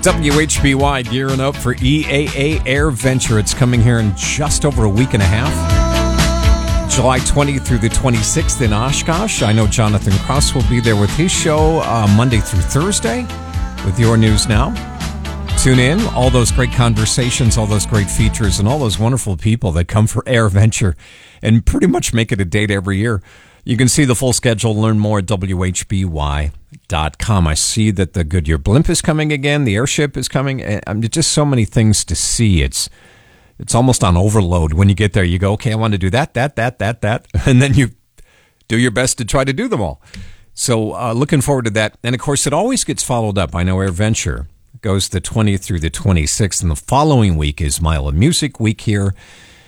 WHBY gearing up for EAA AirVenture. It's coming here in just over a week and a half. July 20th through the 26th in Oshkosh. I know Jonathan Cross will be there with his show Monday through Thursday with Your News Now. Tune in. All those great conversations, all those great features, and all those wonderful people that come for AirVenture and pretty much make it a date every year. You can see the full schedule, learn more at WHBY.com. I see that the Goodyear blimp is coming again. The airship is coming. Just so many things to see. It's almost on overload. When you get there, you go, okay, I want to do that. And then you do your best to try to do them all. So looking forward to that. And, of course, it always gets followed up. I know AirVenture goes the 20th through the 26th. And the following week is Mile of Music Week here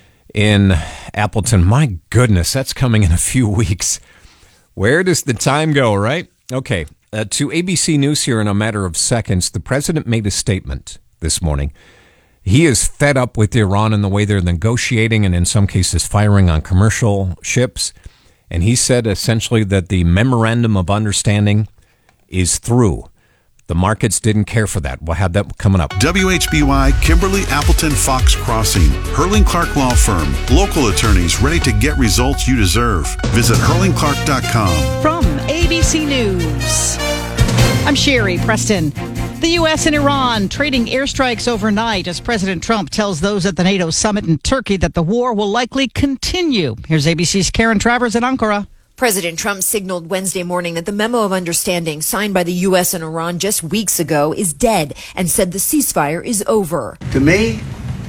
in Appleton. My goodness, that's coming in a few weeks. Where does the time go, right? Okay, to ABC News here in a matter of seconds, the president made a statement this morning. He is fed up with Iran and the way they're negotiating and in some cases firing on commercial ships. And he said essentially that the memorandum of understanding is through. The markets didn't care for that. We'll have that coming up. WHBY, Kimberly Appleton Fox Crossing. Hurling Clark Law Firm. Local attorneys ready to get results you deserve. Visit hurlingclark.com. From ABC News, I'm Sherry Preston. The U.S. and Iran trading airstrikes overnight as President Trump tells those at the NATO summit in Turkey that the war will likely continue. Here's ABC's Karen Travers in Ankara. President Trump signaled Wednesday morning that the memo of understanding signed by the U.S. and Iran just weeks ago is dead and said the ceasefire is over. To me,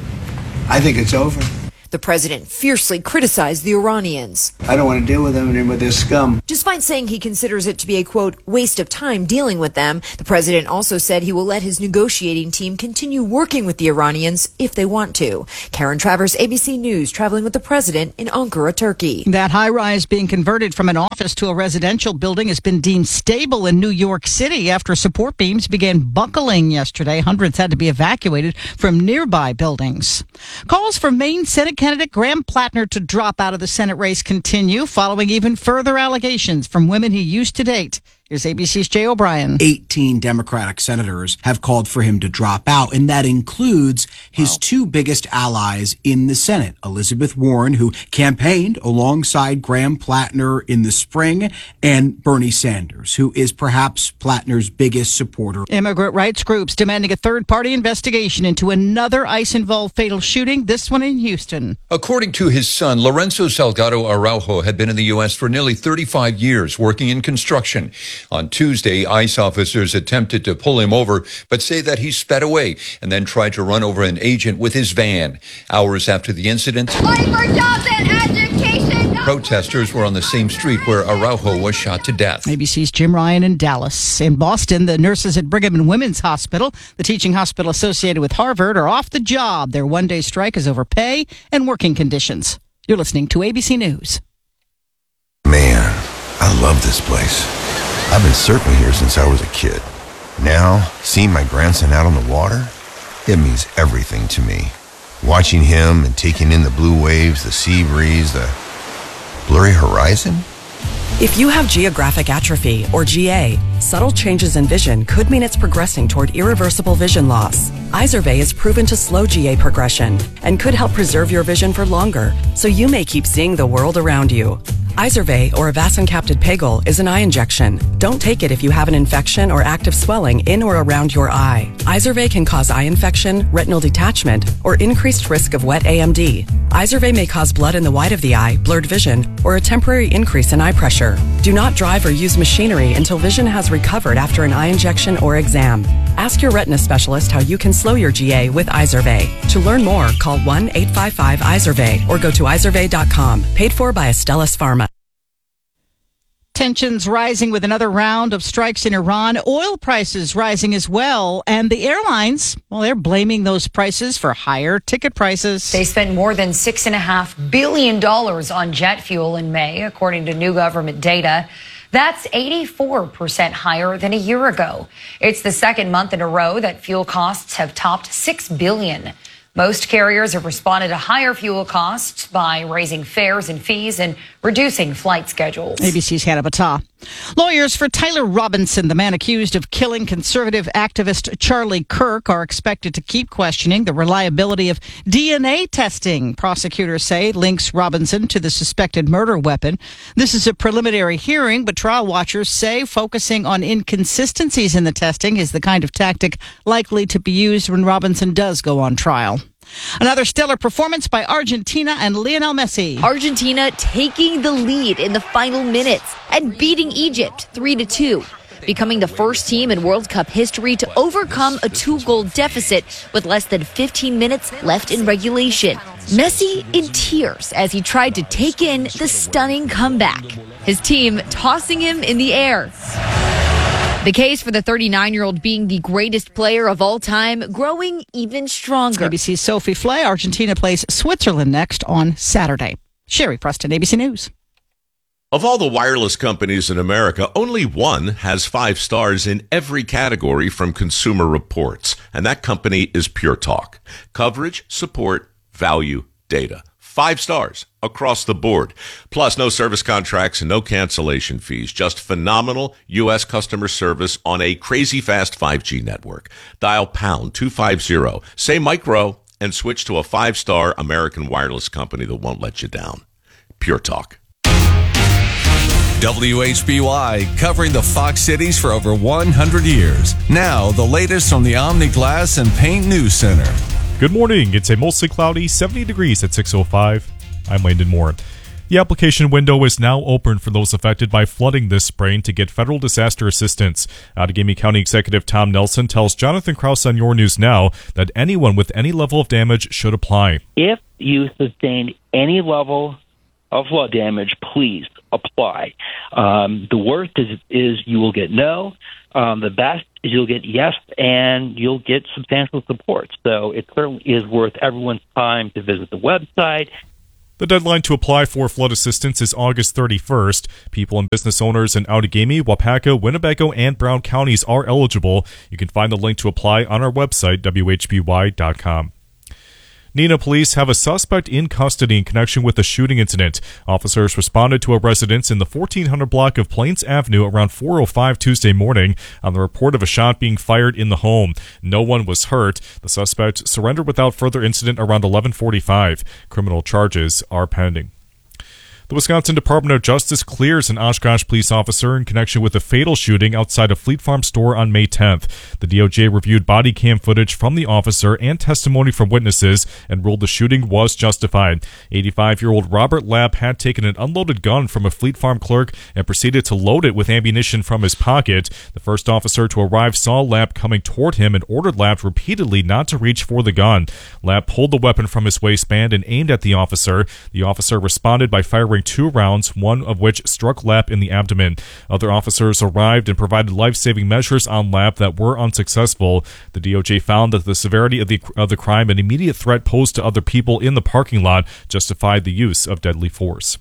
I think it's over. The president fiercely criticized the Iranians. I don't want to deal with them and with this scum. Despite saying he considers it to be a, quote, waste of time dealing with them, the president also said he will let his negotiating team continue working with the Iranians if they want to. Karen Travers, ABC News, traveling with the president in Ankara, Turkey. That high-rise being converted from an office to a residential building has been deemed stable in New York City after support beams began buckling yesterday. Hundreds had to be evacuated from nearby buildings. Calls for Maine Senate candidate Graham Plattner to drop out of the Senate race continue following even further allegations from women he used to date. Here's ABC's Jay O'Brien. 18 Democratic senators have called for him to drop out, and that includes his two biggest allies in the Senate, Elizabeth Warren, who campaigned alongside Graham Plattner in the spring, and Bernie Sanders, who is perhaps Plattner's biggest supporter. Immigrant rights groups demanding a third-party investigation into another ICE-involved fatal shooting, this one in Houston. According to his son, Lorenzo Salgado Araujo had been in the U.S. for nearly 35 years, working in construction. On Tuesday, ICE officers attempted to pull him over, but say that he sped away and then tried to run over an agent with his van. Hours after the incident, Fight for jobs and education. Protesters were on the same street where Araujo was shot to death. ABC's Jim Ryan in Dallas. In Boston, the nurses at Brigham and Women's Hospital, the teaching hospital associated with Harvard, are off the job. Their one-day strike is over pay and working conditions. You're listening to ABC News. Man, I love this place. I've been surfing here since I was a kid. Now, seeing my grandson out on the water, it means everything to me. Watching him and taking in the blue waves, the sea breeze, the blurry horizon. If you have geographic atrophy, or GA, subtle changes in vision could mean it's progressing toward irreversible vision loss. Izervay is proven to slow GA progression and could help preserve your vision for longer, so you may keep seeing the world around you. Izervay, or avacincaptad pegol, is an eye injection. Don't take it if you have an infection or active swelling in or around your eye. Izervay can cause eye infection, retinal detachment, or increased risk of wet AMD. Izervay may cause blood in the white of the eye, blurred vision, or a temporary increase in eye pressure. Do not drive or use machinery until vision has recovered after an eye injection or exam. Ask your retina specialist how you can slow your GA with Izervay. To learn more, call 1-855-IZERVAY or go to izervay.com. Paid for by Astellas Pharma. Tensions rising with another round of strikes in Iran. Oil prices rising as well. And the airlines, well, they're blaming those prices for higher ticket prices. They spent more than $6.5 billion on jet fuel in May, according to new government data. That's 84% higher than a year ago. It's the second month in a row that fuel costs have topped $6 billion. Most carriers have responded to higher fuel costs by raising fares and fees and reducing flight schedules. ABC's Hannah Battah. Lawyers for Tyler Robinson, the man accused of killing conservative activist Charlie Kirk, are expected to keep questioning the reliability of DNA testing. Prosecutors say links Robinson to the suspected murder weapon. This is a preliminary hearing, but trial watchers say focusing on inconsistencies in the testing is the kind of tactic likely to be used when Robinson does go on trial. Another stellar performance by Argentina and Lionel Messi. Argentina taking the lead in the final minutes and beating Egypt 3-2, becoming the first team in World Cup history to overcome a 2-goal deficit with less than 15 minutes left in regulation. Messi in tears as he tried to take in the stunning comeback, his team tossing him in the air. The case for the 39-year-old being the greatest player of all time growing even stronger. ABC's Sophie Flay. Argentina plays Switzerland next on Saturday. Sherry Preston, ABC News. Of all the wireless companies in America, only one has 5 stars in every category from Consumer Reports, and that company is Pure Talk. Coverage, support, value, data. 5 stars across the board. Plus, no service contracts and no cancellation fees. Just phenomenal U.S. customer service on a crazy fast 5G network. Dial pound 250, say micro, and switch to a 5-star American wireless company that won't let you down. Pure Talk. WHBY, covering the Fox cities for over 100 years. Now, the latest from the Omni Glass and Paint News Center. Good morning. It's a mostly cloudy 70 degrees at 6:05. I'm Landon Moore. The application window is now open for those affected by flooding this spring to get federal disaster assistance. Outagamie County Executive Tom Nelson tells Jonathan Krause on Your News Now that anyone with any level of damage should apply. If you sustained any level of flood damage, please apply. The worst is you will get no. The best is you'll get yes, and you'll get substantial support. So it certainly is worth everyone's time to visit the website. The deadline to apply for flood assistance is August 31st. People and business owners in Outagamie, Waupaca, Winnebago, and Brown counties are eligible. You can find the link to apply on our website, WHBY.com. Neenah police have a suspect in custody in connection with the shooting incident. Officers responded to a residence in the 1400 block of Plains Avenue around 4:05 Tuesday morning on the report of a shot being fired in the home. No one was hurt. The suspect surrendered without further incident around 11:45. Criminal charges are pending. The Wisconsin Department of Justice clears an Oshkosh police officer in connection with a fatal shooting outside a Fleet Farm store on May 10th. The DOJ reviewed body cam footage from the officer and testimony from witnesses and ruled the shooting was justified. 85-year-old Robert Lapp had taken an unloaded gun from a Fleet Farm clerk and proceeded to load it with ammunition from his pocket. The first officer to arrive saw Lapp coming toward him and ordered Lapp repeatedly not to reach for the gun. Lapp pulled the weapon from his waistband and aimed at the officer. The officer responded by firing 2 rounds, one of which struck Lapp in the abdomen. Other officers arrived and provided life-saving measures on Lapp that were unsuccessful. The DOJ found that the severity of the crime and immediate threat posed to other people in the parking lot justified the use of deadly force.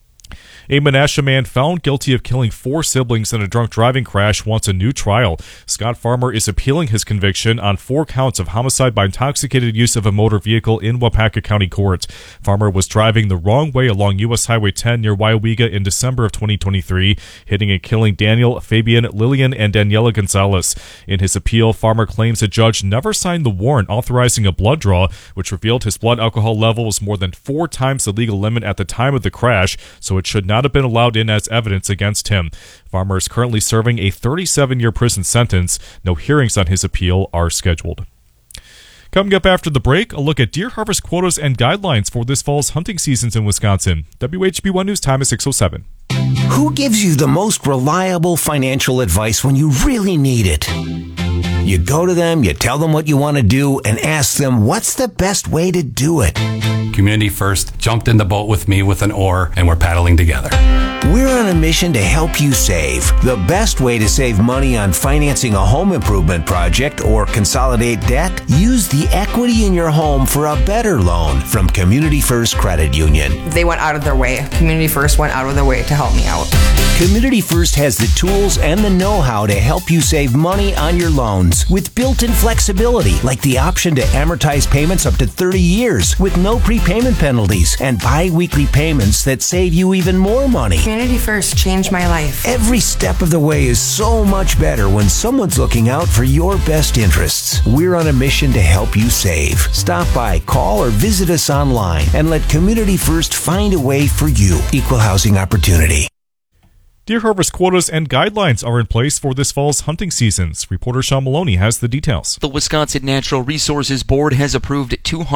A Menasha man found guilty of killing 4 siblings in a drunk driving crash wants a new trial. Scott Farmer is appealing his conviction on 4 counts of homicide by intoxicated use of a motor vehicle in Waupaca County Court. Farmer was driving the wrong way along U.S. Highway 10 near Waiwega in December of 2023, hitting and killing Daniel, Fabian, Lillian, and Daniela Gonzalez. In his appeal, Farmer claims a judge never signed the warrant authorizing a blood draw, which revealed his blood alcohol level was more than 4 times the legal limit at the time of the crash, so it should not have been allowed in as evidence against him. Farmer is currently serving a 37-year prison sentence. No hearings on his appeal are scheduled. Coming up after the break, a look at deer harvest quotas and guidelines for this fall's hunting seasons in Wisconsin. WHB1 News Time is 6:07. Who gives you the most reliable financial advice when you really need it? You go to them, you tell them what you want to do, and ask them what's the best way to do it. Community First jumped in the boat with me with an oar, and we're paddling together. We're on a mission to help you save. The best way to save money on financing a home improvement project or consolidate debt? Use the equity in your home for a better loan from Community First Credit Union. They went out of their way. Community First went out of their way to help me out. Community First has the tools and the know-how to help you save money on your loans. loans with built-in flexibility, like the option to amortize payments up to 30 years with no prepayment penalties and bi-weekly payments that save you even more money. Community First changed my life. Every step of the way is so much better when someone's looking out for your best interests. We're on a mission to help you save. Stop by, call, or visit us online and let Community First find a way for you. Equal housing opportunity. Deer harvest quotas and guidelines are in place for this fall's hunting seasons. Reporter Sean Maloney has the details. The Wisconsin Natural Resources Board has approved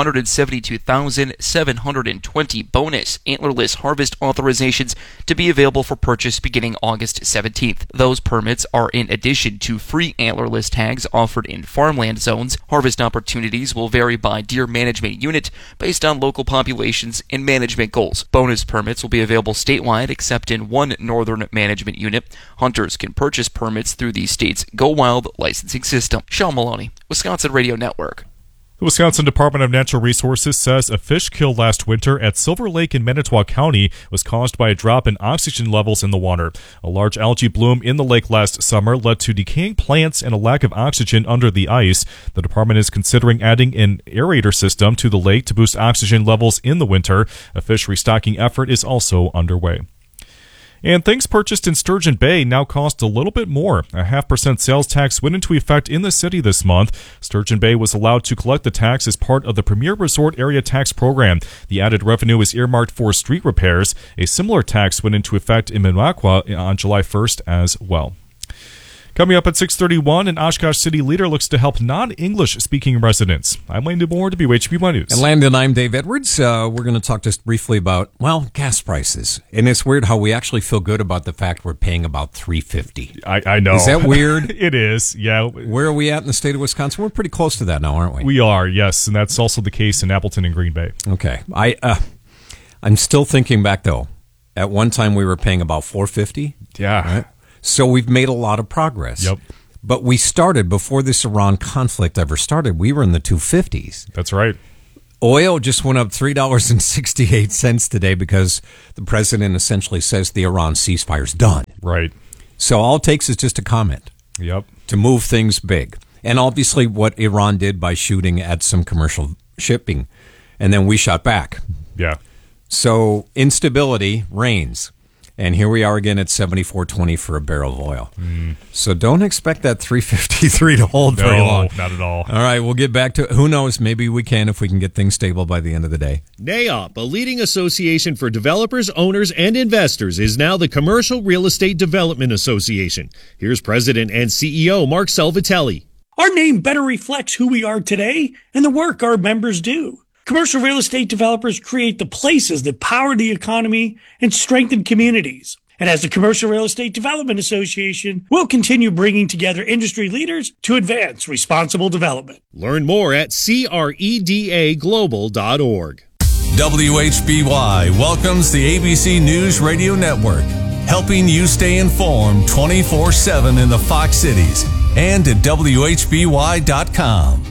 272,720 bonus antlerless harvest authorizations to be available for purchase beginning August 17th. Those permits are in addition to free antlerless tags offered in farmland zones. Harvest opportunities will vary by deer management unit based on local populations and management goals. Bonus permits will be available statewide except in one northern management unit. Hunters can purchase permits through the state's Go Wild licensing system. Sean Maloney, Wisconsin Radio Network. The Wisconsin Department of Natural Resources says a fish kill last winter at Silver Lake in Manitowoc County was caused by a drop in oxygen levels in the water. A large algae bloom in the lake last summer led to decaying plants and a lack of oxygen under the ice. The department is considering adding an aerator system to the lake to boost oxygen levels in the winter. A fish restocking effort is also underway. And things purchased in Sturgeon Bay now cost a little bit more. A 0.5% sales tax went into effect in the city this month. Sturgeon Bay was allowed to collect the tax as part of the Premier Resort Area Tax Program. The added revenue is earmarked for street repairs. A similar tax went into effect in Minocqua on July 1st as well. Coming up at 6:31, an Oshkosh City leader looks to help non-English speaking residents. I'm Landon Moore, WHB1 News. And Landon, I'm Dave Edwards. We're going to talk just briefly about, gas prices. And it's weird how we actually feel good about the fact we're paying about $3.50. I know. Is that weird? It is, yeah. Where are we at in the state of Wisconsin? We're pretty close to that now, aren't we? We are, yes. And that's also the case in Appleton and Green Bay. Okay. I'm still thinking back, though. At one time, we were paying about $4.50. Yeah. Right? So we've made a lot of progress. Yep. But we started, before this Iran conflict ever started, we were in the 250s. That's right. Oil just went up $3.68 today because the president essentially says the Iran ceasefire's done. Right. So all it takes is just a comment. Yep. To move things big. And obviously what Iran did by shooting at some commercial shipping. And then we shot back. Yeah. So instability reigns. And here we are again at $74.20 for a barrel of oil. So don't expect that $3.53 to hold very long. No, not at all. All right, we'll get back to it. Who knows? Maybe we can if we can get things stable by the end of the day. NAIOP, a leading association for developers, owners, and investors, is now the Commercial Real Estate Development Association. Here's President and CEO Mark Salvatelli. Our name better reflects who we are today and the work our members do. Commercial real estate developers create the places that power the economy and strengthen communities. And as the Commercial Real Estate Development Association, we'll continue bringing together industry leaders to advance responsible development. Learn more at credaglobal.org. WHBY welcomes the ABC News Radio Network, helping you stay informed 24/7 in the Fox Cities and at WHBY.com.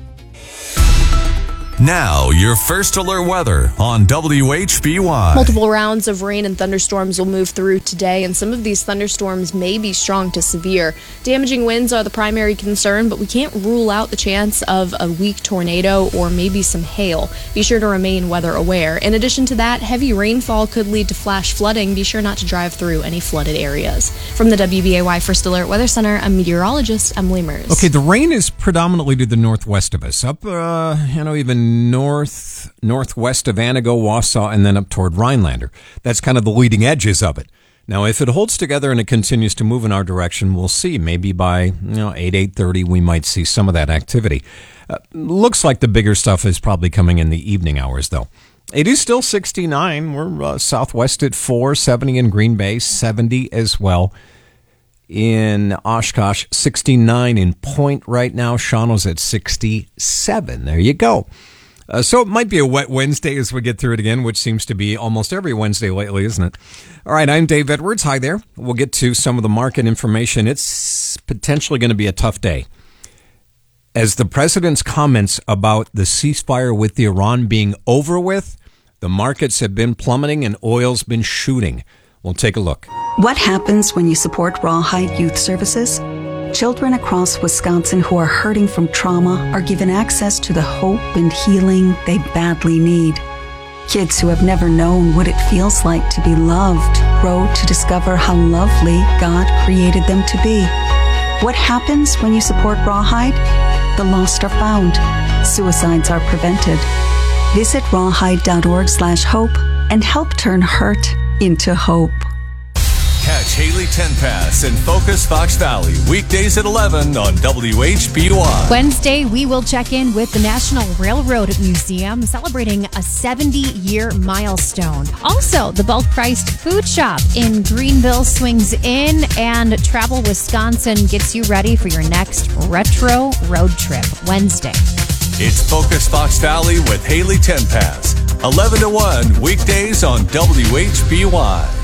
Now, your first alert weather on WHBY. Multiple rounds of rain and thunderstorms will move through today, and some of these thunderstorms may be strong to severe. Damaging winds are the primary concern, but we can't rule out the chance of a weak tornado or maybe some hail. Be sure to remain weather aware. In addition to that, heavy rainfall could lead to flash flooding. Be sure not to drive through any flooded areas. From the WBAY First Alert Weather Center, I'm meteorologist Emily Mers. Okay, the rain is predominantly to the northwest of us, up, even northwest of Antigo, Wausau, and then up toward Rhinelander. That's kind of the leading edges of it. Now, if it holds together and it continues to move in our direction, we'll see. Maybe by 8:30, we might see some of that activity. Looks like the bigger stuff is probably coming in the evening hours, though. It is still 69. We're southwest at 4, 70 in Green Bay, 70 as well in Oshkosh, 69 in Point right now. Shawano's at 67. There you go. So it might be a wet Wednesday as we get through it again, which seems to be almost every Wednesday lately, isn't it? All right, I'm Dave Edwards. Hi there. We'll get to some of the market information. It's potentially going to be a tough day. As the president's comments about the ceasefire with Iran being over with, the markets have been plummeting and oil's been shooting. We'll take a look. What happens when you support Rawhide Youth Services? children across Wisconsin who are hurting from trauma are given access to the hope and healing they badly need. Kids who have never known what it feels like to be loved grow to discover how lovely God created them to be. What happens when you support Rawhide? The lost are found. Suicides are prevented. Visit rawhide.org/hope and help turn hurt into hope. Catch Haley Tenpass and Focus Fox Valley weekdays at 11 on WHBY. Wednesday, we will check in with the National Railroad Museum celebrating a 70-year milestone. Also, the bulk-priced food shop in Greenville swings in, and Travel Wisconsin gets you ready for your next retro road trip Wednesday. It's Focus Fox Valley with Haley Tenpass, 11 to 1 weekdays on WHBY.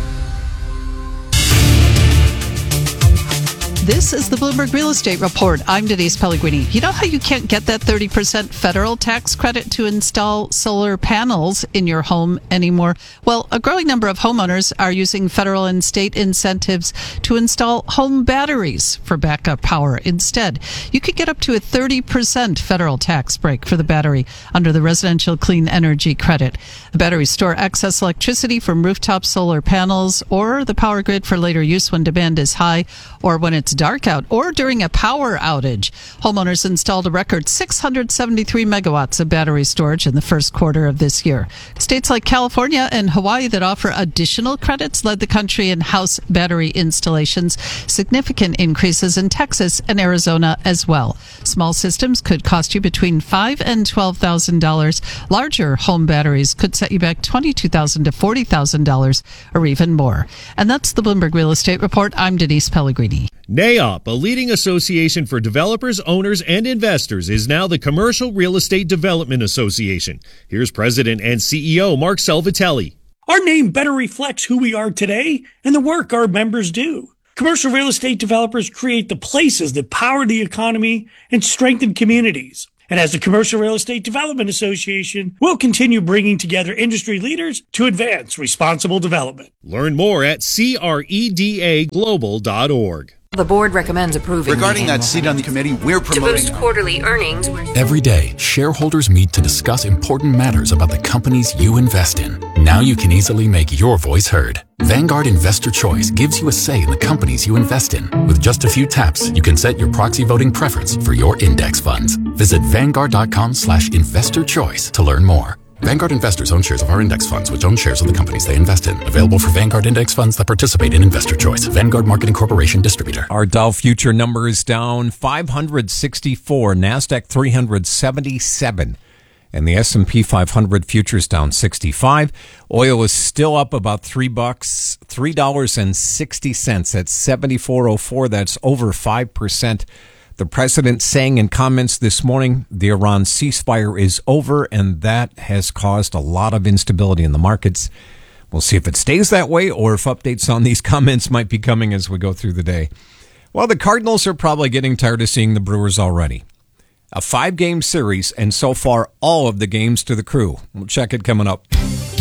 This is the Bloomberg Real Estate Report. I'm Denise Pellegrini. You know how you can't get that 30% federal tax credit to install solar panels in your home anymore? Well, a growing number of homeowners are using federal and state incentives to install home batteries for backup power instead. You could get up to a 30% federal tax break for the battery under the Residential Clean Energy Credit. The batteries store excess electricity from rooftop solar panels or the power grid for later use when demand is high or when it's dark out or during a power outage. Homeowners installed a record 673 megawatts of battery storage in the first quarter of this year. States like California and Hawaii that offer additional credits led the country in house battery installations. Significant increases in Texas and Arizona as well. Small systems could cost you between $5,000 and $12,000. Larger home batteries could set you back $22,000 to $40,000 or even more. And that's the Bloomberg Real Estate Report. I'm Denise Pellegrini. NAIOP, a leading association for developers, owners, and investors, is now the Commercial Real Estate Development Association. Here's President and CEO Mark Salvatelli. Our name better reflects who we are today and the work our members do. Commercial real estate developers create the places that power the economy and strengthen communities. And as the Commercial Real Estate Development Association, we'll continue bringing together industry leaders to advance responsible development. Learn more at credaglobal.org. The board recommends approving. Regarding that seat on the committee, we're promoting. To boost quarterly earnings. Every day, shareholders meet to discuss important matters about the companies you invest in. Now you can easily make your voice heard. Vanguard Investor Choice gives you a say in the companies you invest in. With just a few taps, you can set your proxy voting preference for your index funds. Visit Vanguard.com/investorchoice to learn more. Vanguard investors own shares of our index funds, which own shares of the companies they invest in. Available for Vanguard index funds that participate in Investor Choice. Vanguard Marketing Corporation distributor. Our Dow future number is down 564, NASDAQ 377, and the S&P 500 futures down 65. Oil is still up about $3, $3.60 at 74.04. That's over 5%. The president saying in comments this morning, the Iran ceasefire is over, and that has caused a lot of instability in the markets. We'll see if it stays that way or if updates on these comments might be coming as we go through the day. Well, the Cardinals are probably getting tired of seeing the Brewers already. A 5-game series, and so far all of the games to the Crew. We'll check it coming up.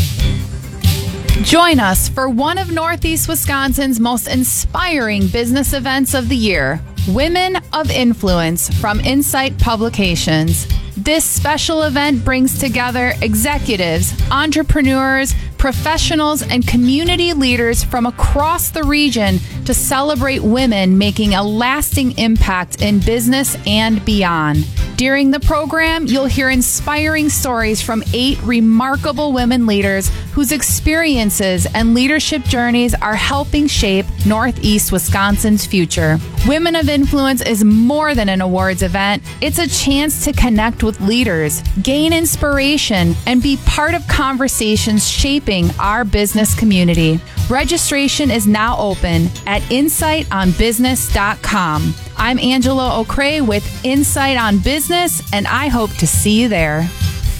Join us for one of Northeast Wisconsin's most inspiring business events of the year, Women of Influence from Insight Publications. This special event brings together executives, entrepreneurs, professionals, and community leaders from across the region to celebrate women making a lasting impact in business and beyond. During the program, you'll hear inspiring stories from 8 remarkable women leaders whose experiences and leadership journeys are helping shape Northeast Wisconsin's future. Women of Influence is more than an awards event. It's a chance to connect with leaders, gain inspiration, and be part of conversations shaping our business community. Registration is now open at insightonbusiness.com. I'm Angela O'Cray with Insight on Business, and I hope to see you there.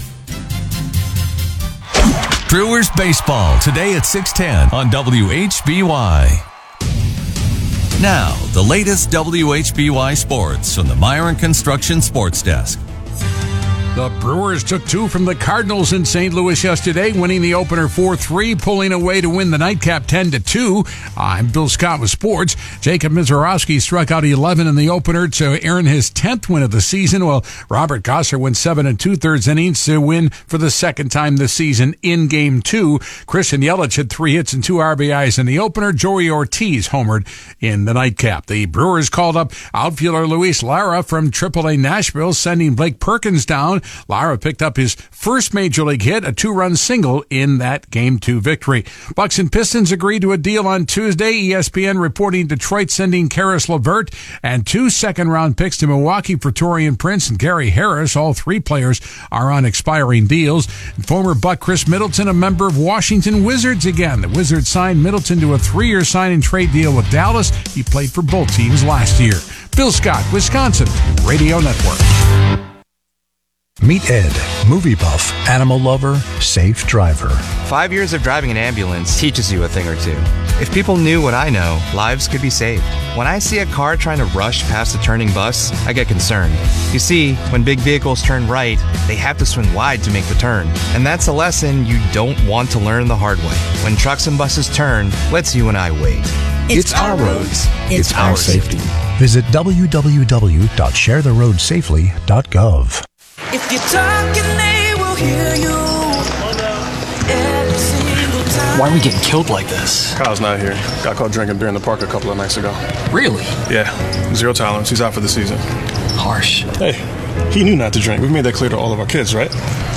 Brewers baseball today at 6:10 on WHBY. Now, the latest WHBY sports from the Myron Construction Sports Desk. The Brewers took 2 from the Cardinals in St. Louis yesterday, winning the opener 4-3, pulling away to win the nightcap 10-2. I'm Bill Scott with sports. Jacob Mizorowski struck out 11 in the opener to earn his 10th win of the season, while Robert Gosser went 7 2/3 innings to win for the second time this season in Game 2. Christian Yelich had 3 hits and 2 RBIs in the opener. Joey Ortiz homered in the nightcap. The Brewers called up outfielder Luis Lara from AAA Nashville, sending Blake Perkins down. Lara picked up his first major league hit, a 2-run single in that Game 2 victory. Bucks and Pistons agreed to a deal on Tuesday. ESPN reporting Detroit sending Karis LeVert and 2 second-round picks to Milwaukee for Taurean Prince and Gary Harris. All 3 players are on expiring deals. Former Buck Chris Middleton, a member of Washington Wizards again. The Wizards signed Middleton to a 3-year sign-and-trade deal with Dallas. He played for both teams last year. Bill Scott, Wisconsin Radio Network. Meet Ed, movie buff, animal lover, safe driver. 5 years of driving an ambulance teaches you a thing or two. If people knew what I know, lives could be saved. When I see a car trying to rush past a turning bus, I get concerned. You see, when big vehicles turn right, they have to swing wide to make the turn. And that's a lesson you don't want to learn the hard way. When trucks and buses turn, let's you and I wait. It's our roads. It's our safety. Visit www.sharetheroadsafely.gov. If you're talking, they will hear you. Every single time. Why are we getting killed like this? Kyle's not here. Got caught drinking beer in the park a couple of nights ago. Really? Yeah. 0 tolerance. He's out for the season. Harsh. Hey, he knew not to drink. We've made that clear to all of our kids, right?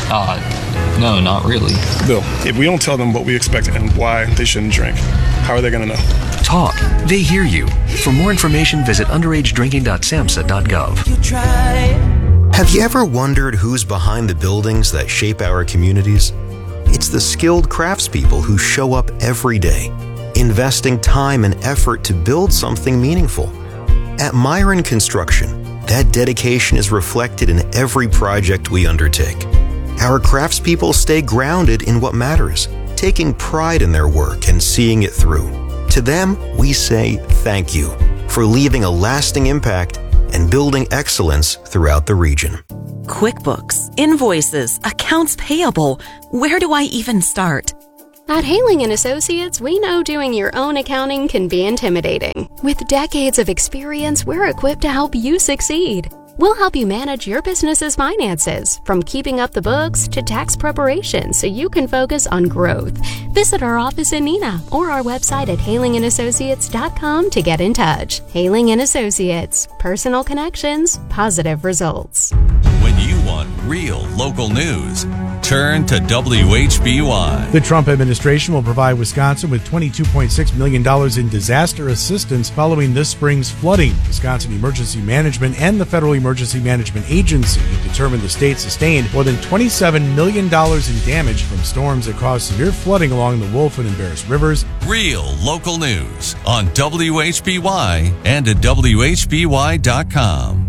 No, not really. Bill, if we don't tell them what we expect and why they shouldn't drink, how are they going to know? Talk. They hear you. For more information, visit underagedrinking.samhsa.gov. You try. Have you ever wondered who's behind the buildings that shape our communities? It's the skilled craftspeople who show up every day, investing time and effort to build something meaningful. At Myron Construction, that dedication is reflected in every project we undertake. Our craftspeople stay grounded in what matters, taking pride in their work and seeing it through. To them, we say thank you for leaving a lasting impact and building excellence throughout the region. QuickBooks, invoices, accounts payable. Where do I even start? At Haling & Associates, we know doing your own accounting can be intimidating. With decades of experience, we're equipped to help you succeed. We'll help you manage your business's finances, from keeping up the books to tax preparation, so you can focus on growth. Visit our office in Neenah or our website at halingandassociates.com to get in touch. Haling & Associates. Personal connections, positive results. When you want real local news, turn to WHBY. The Trump administration will provide Wisconsin with $22.6 million in disaster assistance following this spring's flooding. Wisconsin Emergency Management and the Federal Emergency Management Agency determined the state sustained more than $27 million in damage from storms that caused severe flooding along the Wolfen and Bears Rivers. Real local news on WHBY and at WHBY.com.